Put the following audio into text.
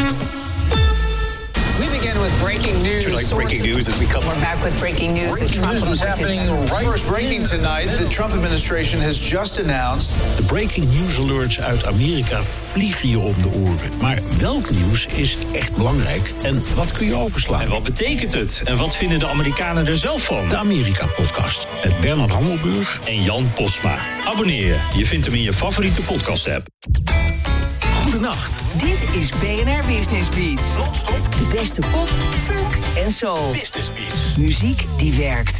We begin with breaking news. Breaking news as we come. We're back with breaking news. Breaking news was happening right. First breaking tonight. The Trump administration has just announced. De breaking news alerts uit Amerika vliegen je om de oren. Maar welk nieuws is echt belangrijk en wat kun je overslaan? En wat betekent het? En wat vinden de Amerikanen er zelf van? De Amerika-podcast met Bernard Hammelburg En Jan Postma. Abonneer je. Je vindt hem in je favoriete podcast-app. Goedenacht. Dit is BNR Business Beats. Non-stop De beste pop, funk en soul. Business Beats. Muziek die werkt.